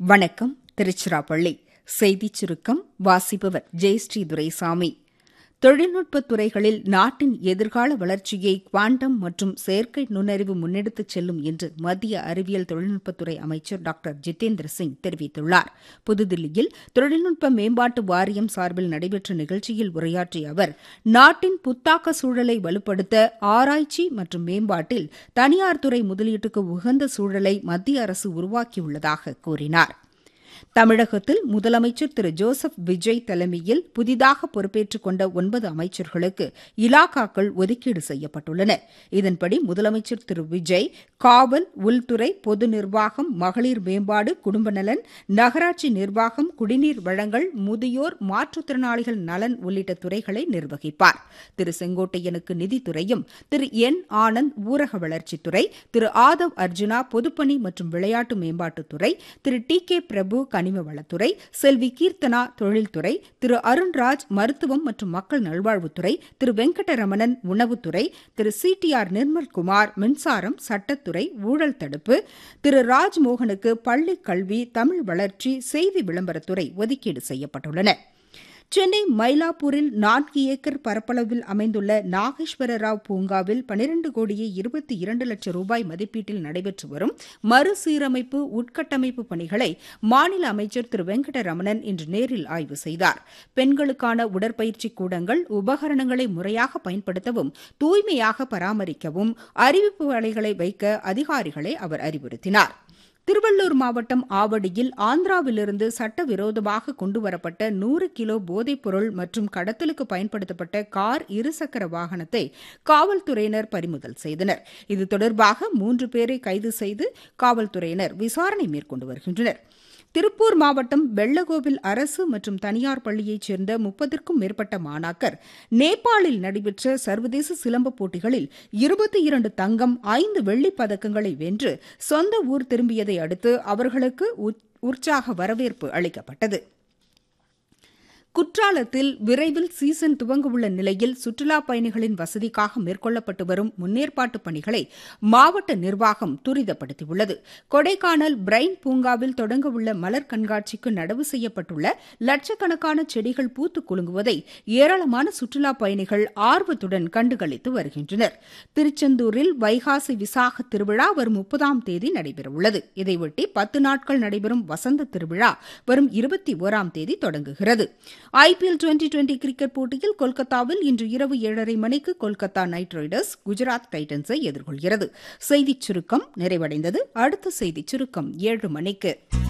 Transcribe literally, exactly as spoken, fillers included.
வணக்கம். திருச்சிராப்பள்ளி செய்திச் சுருக்கம் வாசிப்பவர் ஜெயஸ்ரீ துரைசாமி. தொழில்நுட்பத் துறைகளில் நாட்டின் எதிர்கால வளர்ச்சியை குவாண்டம் மற்றும் செயற்கை நுண்ணறிவு முன்னெடுத்துச் செல்லும் என்று மத்திய அறிவியல் தொழில்நுட்பத்துறை அமைச்சர் டாக்டர் ஜிதேந்திர சிங் தெரிவித்துள்ளார். புதுதில்லியில் தொழில்நுட்ப மேம்பாட்டு வாரியம் சார்பில் நடைபெற்ற நிகழ்ச்சியில் உரையாற்றிய அவர், நாட்டின் புத்தாக்க சூழலை வலுப்படுத்த ஆராய்ச்சி மற்றும் மேம்பாட்டில் தனியார் துறை முதலீட்டுக்கு உகந்த சூழலை மத்திய அரசு உருவாக்கியுள்ளதாக கூறினார். தமிழகத்தில் முதலமைச்சர் திரு ஜோசப் விஜய் தலைமையில் புதிதாக பொறுப்பேற்றுக் கொண்ட ஒன்பது அமைச்சர்களுக்கு இலாக்காக்கள் ஒதுக்கீடு செய்யப்பட்டுள்ளன. இதன்படி முதலமைச்சர் திரு விஜய் காவல், உள்துறை, பொது நிர்வாகம், மகளிர் மேம்பாடு, குடும்ப நலன், நகராட்சி நிர்வாகம், குடிநீர் வழங்கல், முதியோர், மாற்றுத்திறனாளிகள் நலன் உள்ளிட்ட துறைகளை நிர்வகிப்பார். திரு செங்கோட்டையனுக்கு நிதித்துறையும், திரு என் ஆனந்த் ஊரக வளர்ச்சித்துறை, திரு ஆதவ் அர்ஜுனா பொதுப்பணி மற்றும் விளையாட்டு மேம்பாட்டுத்துறை, திரு டி கே பிரபு கனிம வளத்துறை, செல்வி கீர்த்தனா தொழில்துறை, திரு அருண்ராஜ் மருத்துவம் மற்றும் மக்கள் நல்வாழ்வுத்துறை, திரு வெங்கடரமணன் உணவுத்துறை, திரு சி டி ஆர் நிர்மல்குமார் மின்சாரம், சட்டத்துறை, ஊழல் தடுப்பு, திரு ராஜ்மோகனுக்கு பள்ளிக் கல்வி, தமிழ் வளர்ச்சி, செய்தி விளம்பரத்துறை ஒதுக்கீடு செய்யப்பட்டுள்ளன. சென்னை மயிலாப்பூரில் நான்கு ஏக்கர் பரப்பளவில் அமைந்துள்ள நாகேஸ்வரராவ் பூங்காவில் பனிரண்டு கோடியே இருபத்தி இரண்டு லட்சம் ரூபாய் மதிப்பீட்டில் நடைபெற்று வரும் மறுசீரமைப்பு உட்கட்டமைப்பு பணிகளை மாநில அமைச்சர் திரு வெங்கடரமணன் இன்று நேரில் ஆய்வு செய்தார். பெண்களுக்கான உடற்பயிற்சி கூடங்கள், உபகரணங்களை முறையாக பயன்படுத்தவும், தூய்மையாக பராமரிக்கவும் அறிவிப்பு வலைகளை வைக்க அதிகாரிகளை அவர் அறிவுறுத்தினார். திருவள்ளூர் மாவட்டம் ஆவடியில் ஆந்திராவிலிருந்து சட்டவிரோதமாக கொண்டுவரப்பட்ட நூறு கிலோ போதைப்பொருள் மற்றும் கடத்தலுக்கு பயன்படுத்தப்பட்ட கார், இருசக்கர வாகனத்தை காவல்துறையினர் பறிமுதல் செய்தனர். இது தொடர்பாக மூன்று பேரை கைது செய்து காவல்துறையினர் விசாரணை மேற்கொண்டு வருகின்றனர். திருப்பூர் மாவட்டம் வெள்ளகோவில் அரசு மற்றும் தனியார் பள்ளியைச் சேர்ந்த முப்பதற்கும் மேற்பட்ட மாணாக்கர் நேபாளில் நடைபெற்ற சர்வதேச சிலம்பப் போட்டிகளில் இருபத்தி இரண்டு தங்கம், ஐந்து வெள்ளிப் பதக்கங்களை வென்று சொந்த ஊர் திரும்பியதை அடுத்து அவர்களுக்கு உற்சாக வரவேற்பு அளிக்கப்பட்டது. குற்றாலத்தில் விரைவில் சீசன் துவங்கவுள்ள நிலையில் சுற்றுலாப் பயணிகளின் வசதிக்காக மேற்கொள்ளப்பட்டு வரும் முன்னேற்பாட்டுப் பணிகளை மாவட்ட நிர்வாகம் துரிதப்படுத்தியுள்ளது. கொடைக்கானல் பிரைன் பூங்காவில் தொடங்கவுள்ள மலர் கண்காட்சிக்கு நடவு செய்யப்பட்டுள்ள லட்சக்கணக்கான செடிகள் பூத்து குலுங்குவதை ஏராளமான சுற்றுலாப் பயணிகள் ஆர்வத்துடன் கண்டுகளித்து வருகின்றனர். திருச்செந்தூரில் வைகாசி விசாக திருவிழா வரும் முப்பதாம் தேதி நடைபெறவுள்ளது. இதையொட்டி பத்து நாட்கள் நடைபெறும் வசந்த திருவிழா வரும் இருபத்தி ஓராம் தேதி தொடங்குகிறது. I P L twenty twenty cricket போட்டியில் கொல்கத்தாவில் இன்று இரவு ஏழரை மணிக்கு கொல்கத்தா நைட் ரைடர்ஸ் குஜராத் டைட்டன்ஸை எதிர்கொள்கிறது. செய்திச் சுருக்கம் நிறைவடைந்தது. அடுத்த செய்திச் சுருக்கம் ஏழு மணிக்கு.